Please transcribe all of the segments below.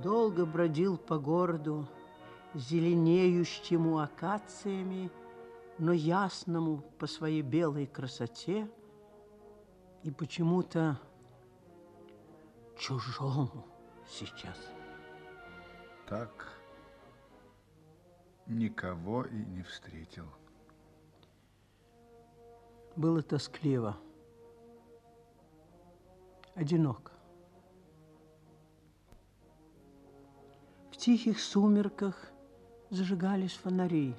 Долго бродил по городу, зеленеющему акациями, но ясному по своей белой красоте и почему-то чужому сейчас. Так никого и не встретил. Было тоскливо, одиноко. В тихих сумерках зажигались фонари.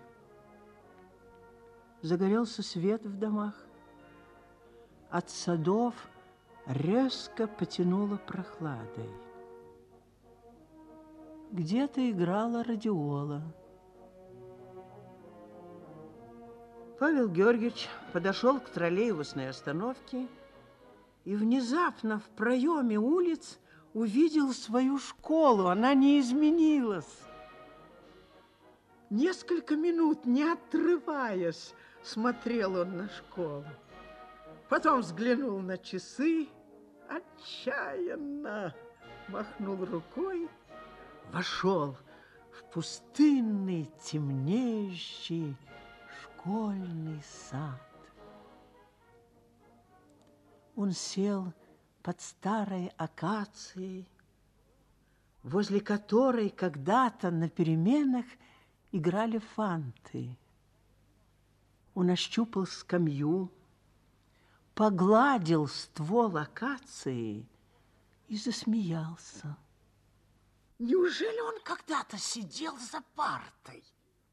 Загорелся свет в домах. От садов резко потянуло прохладой. Где-то играла радиола. Павел Георгиевич подошел к троллейбусной остановке и внезапно в проеме улиц увидел свою школу. Она не изменилась. Несколько минут, не отрываясь, смотрел он на школу. Потом взглянул на часы, отчаянно махнул рукой, вошел в пустынный, темнеющий школьный сад. Он сел под старой акацией, возле которой когда-то на переменах играли фанты. Он ощупал скамью, погладил ствол акации и засмеялся. Неужели он когда-то сидел за партой?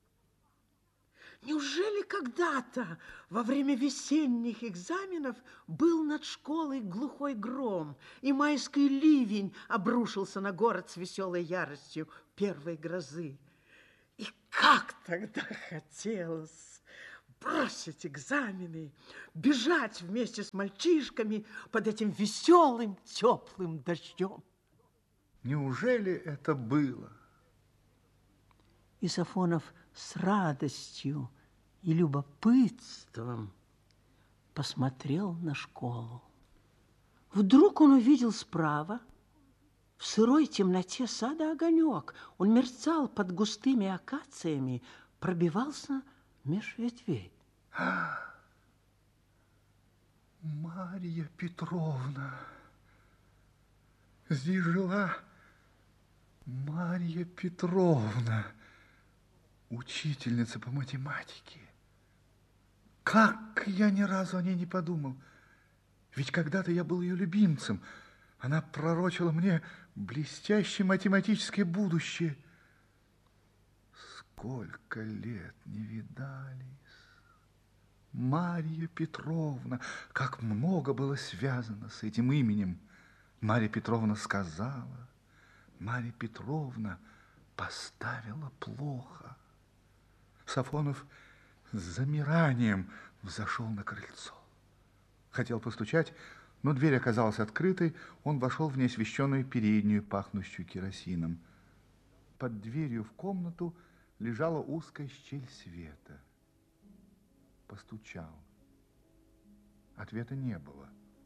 Неужели когда-то во время весенних экзаменов был над школой глухой гром, и майский ливень обрушился на город с веселой яростью первой грозы? И как тогда хотелось бросить экзамены, бежать вместе с мальчишками под этим веселым теплым дождем. Неужели это было? И Сафонов с радостью и любопытством посмотрел на школу. Вдруг он увидел справа, в сырой темноте сада, огонек. Он мерцал под густыми акациями, пробивался меж ветвей. Марья Петровна. Здесь жила Марья Петровна, учительница по математике. Как я ни разу о ней не подумал. Ведь когда-то я был ее любимцем. Она пророчила мне блестящее математическое будущее. Сколько лет не видались. Марья Петровна, как много было связано с этим именем. Марья Петровна сказала, Марья Петровна поставила плохо. Сафонов с замиранием взошел на крыльцо. Хотел постучать, но дверь оказалась открытой. Он вошел в неосвещенную переднюю, пахнущую керосином. Под дверью в комнату лежала узкая щель света. Постучал. Ответа не было.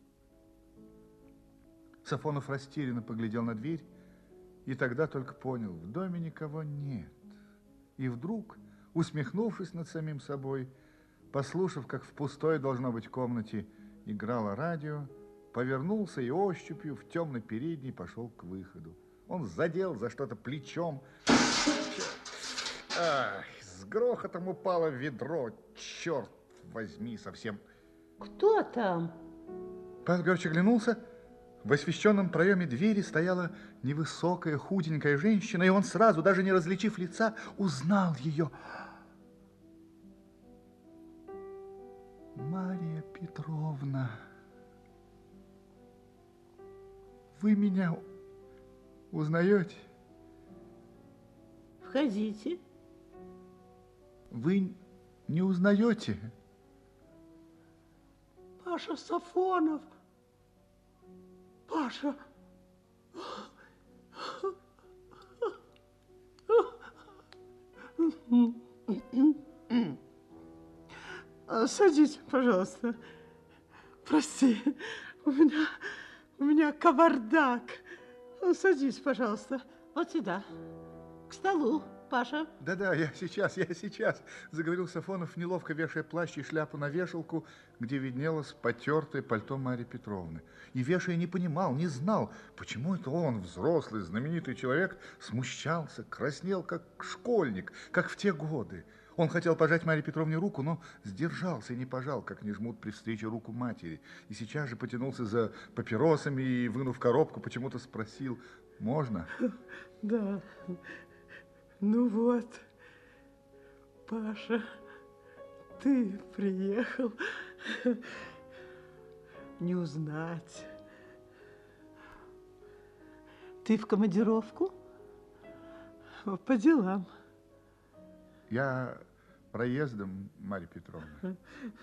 Сафонов растерянно поглядел на дверь и тогда только понял, в доме никого нет. И вдруг, усмехнувшись над самим собой, послушав, как в пустой, должно быть, комнате играло радио, повернулся и ощупью в темной передней пошел к выходу. Он задел за что-то плечом. Ах, с грохотом упало в ведро. Черт возьми, совсем. Кто там? Павел Георгиевич оглянулся. В освещенном проеме двери стояла невысокая, худенькая женщина, и он сразу, даже не различив лица, узнал ее. Марья Петровна, вы меня узнаете? Входите. Вы не узнаете? Паша Сафонов. Паша. Садитесь, пожалуйста. Прости, у меня кавардак. Садись, пожалуйста. Вот сюда, к столу, Паша. Да-да, я сейчас, заговорил Сафонов, неловко вешая плащ и шляпу на вешалку, где виднелось потертое пальто Марьи Петровны. И вешая не понимал, не знал, почему это он, взрослый, знаменитый человек, смущался, краснел, как школьник, как в те годы. Он хотел пожать Марье Петровне руку, но сдержался и не пожал, как не жмут при встрече руку матери. И сейчас же потянулся за папиросами и, вынув коробку, почему-то спросил: «Можно?» Да. Ну вот, Паша, ты приехал. Не узнать. Ты в командировку? По делам. Я проездом, Марья Петровна.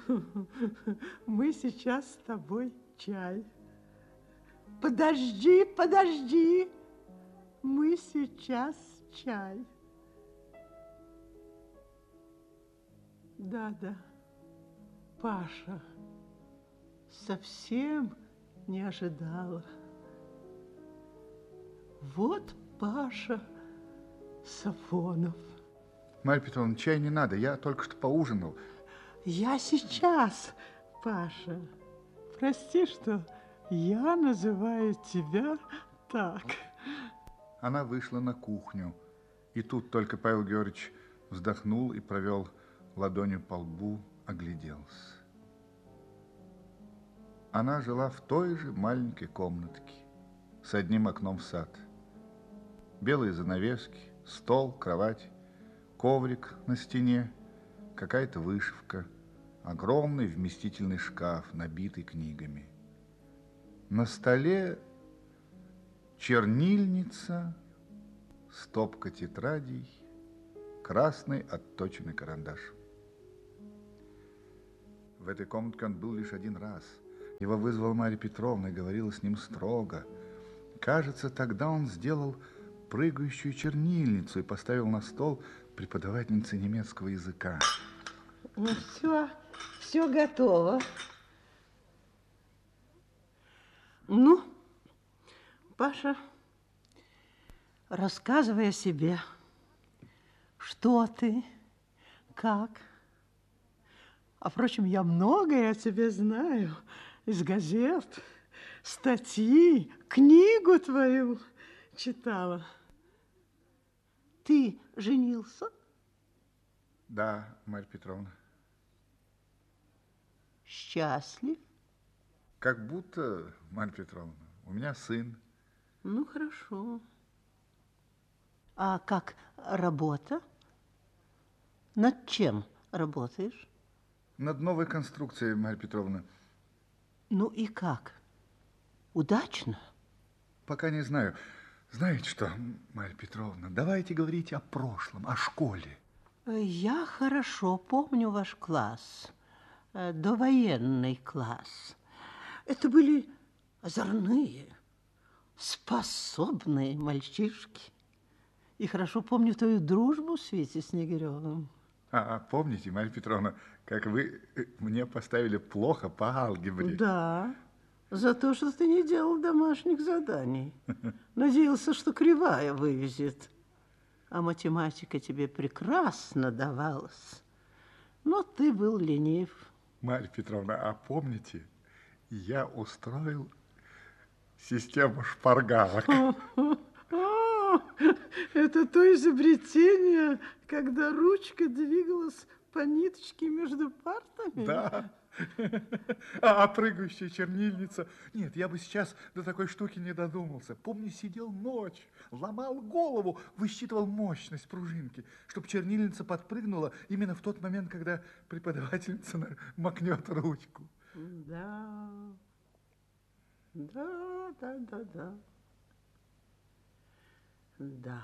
Мы сейчас с тобой чай. Подожди, подожди. Мы сейчас чай. Да, Паша, совсем не ожидала. Вот Паша Сафонов. Марья Петровна, чай не надо, я только что поужинал. Я сейчас, Паша. Прости, что я называю тебя так. Она вышла на кухню, и тут только Павел Георгиевич вздохнул и провел ладонью по лбу, огляделся. Она жила в той же маленькой комнатке с одним окном в сад. Белые занавески, стол, кровать, коврик на стене, какая-то вышивка, огромный вместительный шкаф, набитый книгами. На столе чернильница, стопка тетрадей, красный отточенный карандаш. В этой комнатке он был лишь один раз. Его вызвала Марья Петровна и говорила с ним строго. Кажется, тогда он сделал прыгающую чернильницу и поставил на стол преподавательнице немецкого языка. Ну, все готово. Ну, Паша, рассказывай о себе. Что ты, как? А, впрочем, я многое о тебе знаю. Из газет, статьи, книгу твою читала. Ты женился? Да, Марья Петровна. Счастлив? Как будто, Марья Петровна, у меня сын. Ну, хорошо. А как работа? Над чем работаешь? Над новой конструкцией, Марья Петровна. Ну и как? Удачно? Пока не знаю. Знаете что, Марья Петровна, давайте говорить о прошлом, о школе. Я хорошо помню ваш класс, довоенный класс. Это были озорные, способные мальчишки. И хорошо помню твою дружбу с Витей Снегиревым. А помните, Марья Петровна, как вы мне поставили плохо по алгебре? Да, за то, что ты не делал домашних заданий. Надеялся, что кривая вывезет. А математика тебе прекрасно давалась. Но ты был ленив. Марья Петровна, а помните, я устроил систему шпаргалок? Это то изобретение, когда ручка двигалась по ниточке между партами? Да. А прыгающая чернильница? Нет, я бы сейчас до такой штуки не додумался. Помню, сидел ночь, ломал голову, высчитывал мощность пружинки, чтобы чернильница подпрыгнула именно в тот момент, когда преподавательница макнет ручку. Да. Да.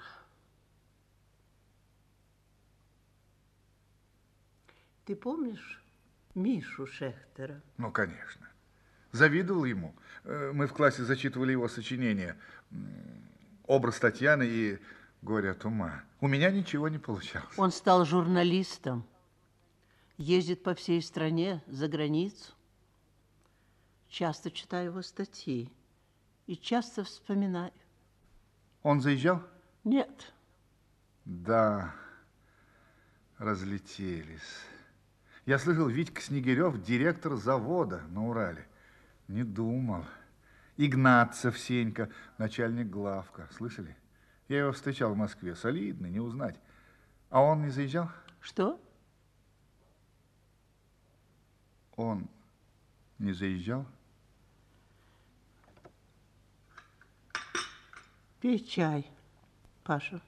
Ты помнишь Мишу Шехтера? Ну, конечно. Завидовал ему. Мы в классе зачитывали его сочинения «Образ Татьяны» и «Горе от ума». У меня ничего не получалось. Он стал журналистом. Ездит по всей стране, за границу. Часто читаю его статьи и часто вспоминаю. Он заезжал? Нет. Да, разлетелись. Я слышал, Витька Снегирев директор завода на Урале. Не думал. Игнатцев Сенька, начальник главка. Слышали? Я его встречал в Москве. Солидный, не узнать. А он не заезжал? Что? Он не заезжал? Пей чай, Паша.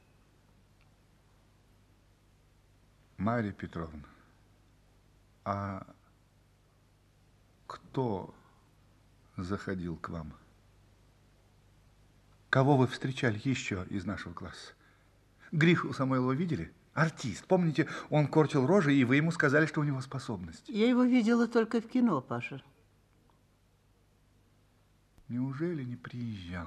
Марья Петровна, а кто заходил к вам? Кого вы встречали еще из нашего класса? Гришу Самойлова видели? Артист. Помните, он корчил рожи, и вы ему сказали, что у него способность. Я его видела только в кино, Паша. Неужели не приезжал?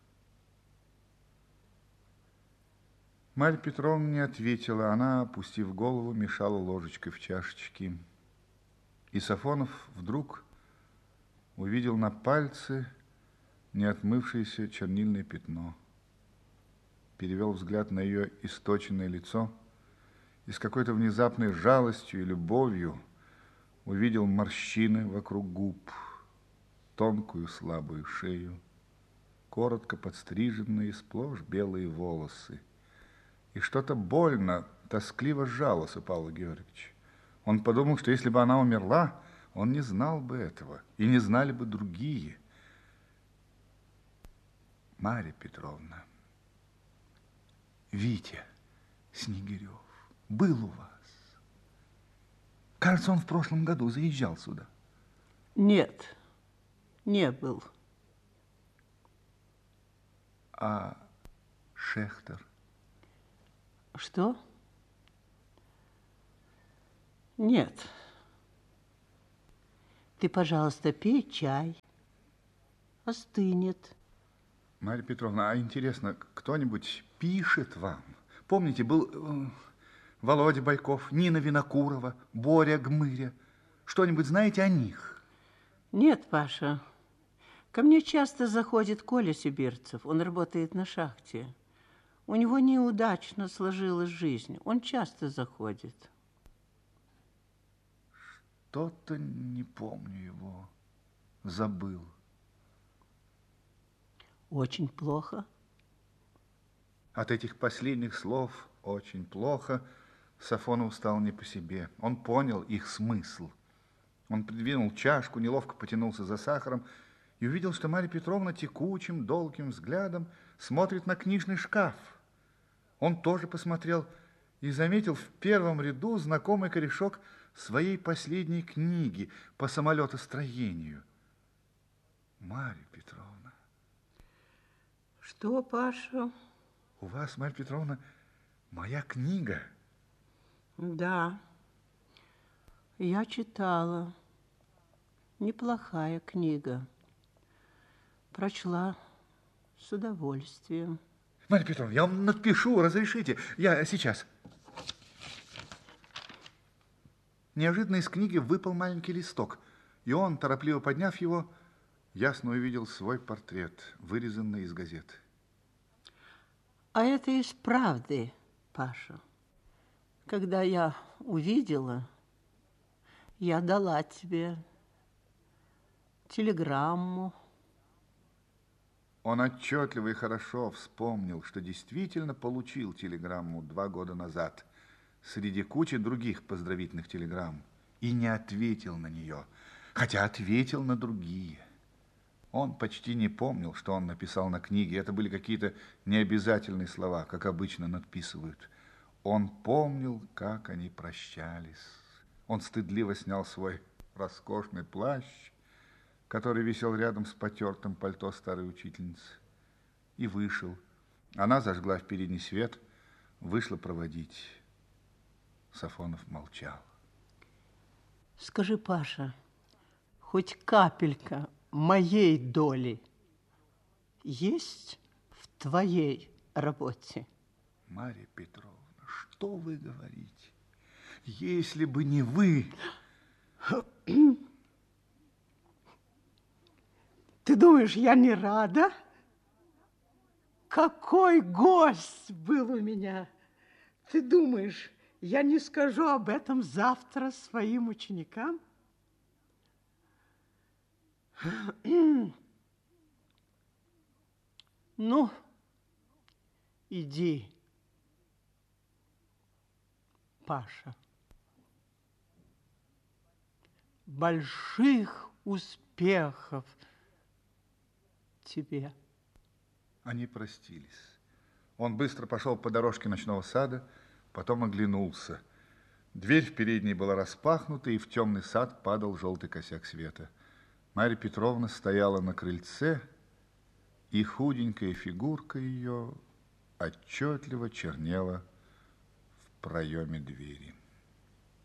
Марья Петровна не ответила. Она, опустив голову, мешала ложечкой в чашечке. И Сафонов вдруг увидел на пальце неотмывшееся чернильное пятно. Перевел взгляд на ее источенное лицо и с какой-то внезапной жалостью и любовью увидел морщины вокруг губ, тонкую слабую шею, коротко подстриженные, сплошь белые волосы. И что-то больно, тоскливо сжалось у Павла Георгиевича. Он подумал, что если бы она умерла, он не знал бы этого, и не знали бы другие. Марья Петровна, Витя Снегирев был у вас. Кажется, он в прошлом году заезжал сюда. Нет, не был. А Шехтер? Что? Нет. Ты, пожалуйста, пей чай. Остынет. Марья Петровна, а интересно, кто-нибудь пишет вам? Помните, был Володя Байков, Нина Винокурова, Боря Гмыря. Что-нибудь знаете о них? Нет, Паша. Ко мне часто заходит Коля Сибирцев. Он работает на шахте. У него неудачно сложилась жизнь. Он часто заходит. Что-то не помню его. Забыл. Очень плохо. От этих последних слов «очень плохо» Сафонову стало не по себе. Он понял их смысл. Он придвинул чашку, неловко потянулся за сахаром и увидел, что Марья Петровна текучим, долгим взглядом смотрит на книжный шкаф. Он тоже посмотрел и заметил в первом ряду знакомый корешок своей последней книги по самолетостроению. Марья Петровна. Что, Паша? У вас, Марья Петровна, моя книга. Да, я читала. Неплохая книга. Прочла с удовольствием. Марья Петровна, я вам напишу, разрешите. Я сейчас. Неожиданно из книги выпал маленький листок, и он, торопливо подняв его, ясно увидел свой портрет, вырезанный из газеты. А это из правды, Паша. Когда я увидела, я дала тебе телеграмму. Он отчетливо и хорошо вспомнил, что действительно получил телеграмму 2 года назад среди кучи других поздравительных телеграмм и не ответил на нее, хотя ответил на другие. Он почти не помнил, что он написал на книге. Это были какие-то необязательные слова, как обычно надписывают. Он помнил, как они прощались. Он стыдливо снял свой роскошный плащ, который висел рядом с потертым пальто старой учительницы, и вышел. Она зажгла в передний свет, вышла проводить. Сафонов молчал. Скажи, Паша, хоть капелька моей доли есть в твоей работе? Марья Петровна, что вы говорите? Если бы не вы... Ты думаешь, я не рада? какой гость был у меня! Ты думаешь, я не скажу об этом завтра своим ученикам? Ну, иди, Паша. Больших успехов тебе. Они простились. Он быстро пошел по дорожке ночного сада, потом оглянулся. Дверь в передней была распахнута, и в темный сад падал желтый косяк света. Марья Петровна стояла на крыльце, и худенькая фигурка ее отчетливо чернела в проеме двери.